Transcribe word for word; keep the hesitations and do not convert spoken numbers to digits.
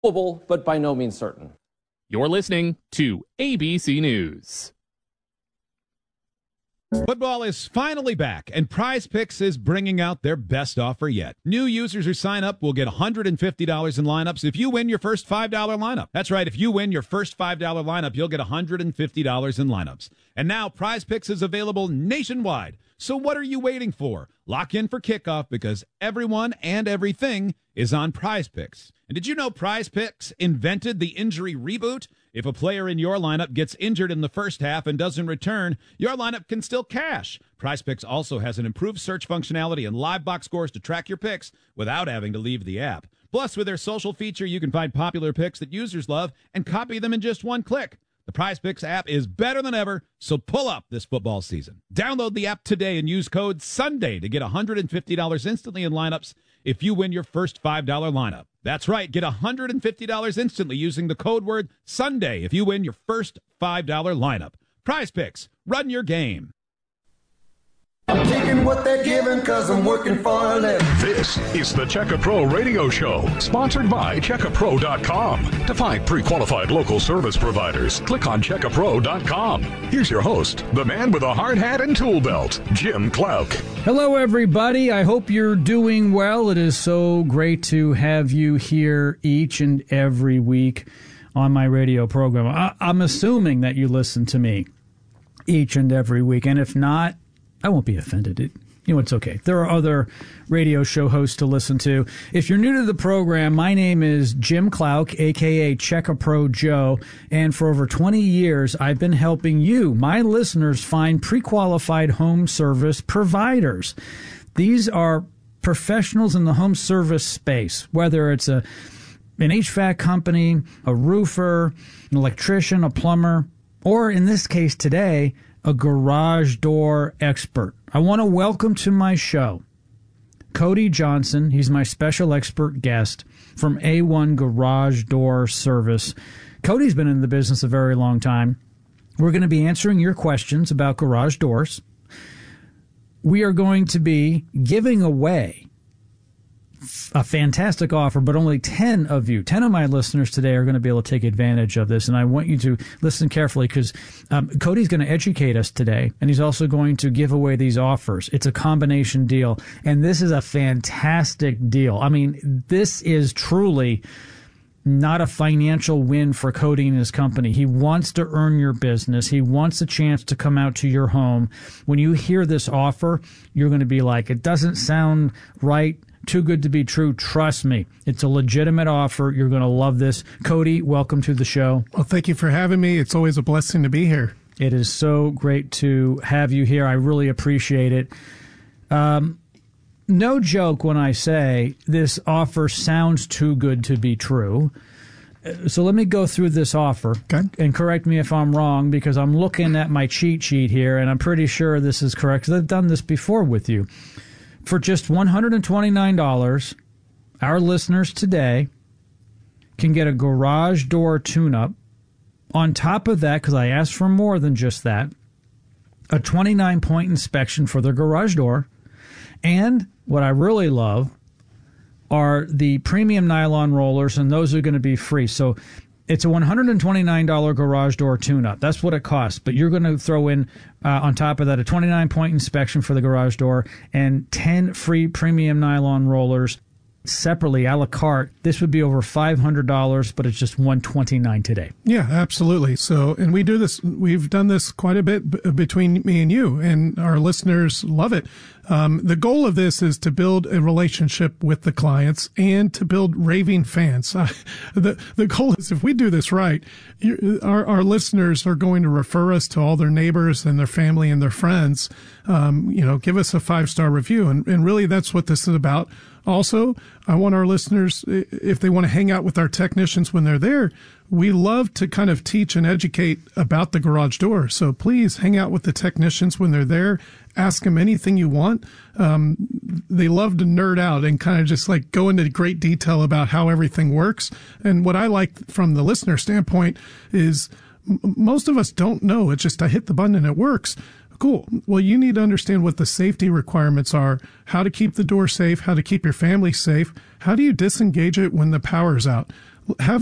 but by no means certain. You're listening to A B C News. Football is finally back, and Prize Picks is bringing out their best offer yet. New users who sign up will get one hundred fifty dollars in lineups if you win your first five dollar lineup. That's right, if you win your first five dollar lineup, you'll get one hundred fifty dollars in lineups. And now Prize Picks is available nationwide. So what are you waiting for? Lock in for kickoff because everyone and everything is on Prize Picks. And did you know Prize Picks invented the injury reboot? If a player in your lineup gets injured in the first half and doesn't return, your lineup can still cash. Prize Picks also has an improved search functionality and live box scores to track your picks without having to leave the app. Plus, with their social feature, you can find popular picks that users love and copy them in just one click. The Prize Picks app is better than ever, so pull up this football season. Download the app today and use code SUNDAY to get one hundred fifty dollars instantly in lineups if you win your first five dollar lineup. That's right, get one hundred fifty dollars instantly using the code word SUNDAY if you win your first five dollar lineup. Prize Picks, run your game. I'm taking what they're giving because I'm working for a living. This is the Checka Pro Radio Show, sponsored by Checka Pro dot com. To find pre-qualified local service providers, click on Checka Pro dot com. Here's your host, the man with a hard hat and tool belt, Jim Clouk. Hello, everybody. I hope you're doing well. It is so great to have you here each and every week on my radio program. I- I'm assuming that you listen to me each and every week, and if not, I won't be offended. It, you know, it's okay. There are other radio show hosts to listen to. If you're new to the program, my name is Jim Clouk, a k a. Checka Pro Joe, and for over twenty years, I've been helping you, my listeners, find pre-qualified home service providers. These are professionals in the home service space, whether it's a an H V A C company, a roofer, an electrician, a plumber, or in this case today, a garage door expert. I want to welcome to my show Cody Johnson. He's my special expert guest from A one Garage Door Service. Cody's been in the business a very long time. We're going to be answering your questions about garage doors. We are going to be giving away a fantastic offer, but only ten of you, ten of my listeners today are going to be able to take advantage of this. And I want you to listen carefully because um, Cody's going to educate us today, and he's also going to give away these offers. It's a combination deal, and this is a fantastic deal. I mean, this is truly not a financial win for Cody and his company. He wants to earn your business. He wants a chance to come out to your home. When you hear this offer, you're going to be like, it doesn't sound right. Too good to be true. Trust me. It's a legitimate offer. You're going to love this. Cody, welcome to the show. Well, thank you for having me. It's always a blessing to be here. It is so great to have you here. I really appreciate it. Um, no joke when I say this offer sounds too good to be true. So let me go through this offer. Okay. And correct me if I'm wrong, because I'm looking at my cheat sheet here, and I'm pretty sure this is correct because I've done this before with you. For just one hundred twenty-nine dollars, our listeners today can get a garage door tune-up. On top of that, because I asked for more than just that, a twenty-nine point inspection for their garage door. And what I really love are the premium nylon rollers, and those are going to be free. So it's a one hundred twenty-nine dollars garage door tune-up. That's what it costs. But you're going to throw in, uh, on top of that, a twenty-nine point inspection for the garage door and ten free premium nylon rollers separately, a la carte. This would be over five hundred dollars, but it's just one hundred twenty-nine dollars today. Yeah, absolutely. So, and we do this, we've done this quite a bit b- between me and you, and our listeners love it. Um, the goal of this is to build a relationship with the clients and to build raving fans. Uh, the the goal is, if we do this right, you, our our listeners are going to refer us to all their neighbors and their family and their friends. Um, you know, give us a five star review, and and really that's what this is about. Also, I want our listeners, if they want to hang out with our technicians when they're there, we love to kind of teach and educate about the garage door. So please hang out with the technicians when they're there. Ask them anything you want. Um, they love to nerd out and kind of just like go into great detail about how everything works. And what I like from the listener standpoint is m- most of us don't know. It's just I hit the button and it works. Cool. Well, you need to understand what the safety requirements are, how to keep the door safe, how to keep your family safe. How do you disengage it when the power's out? have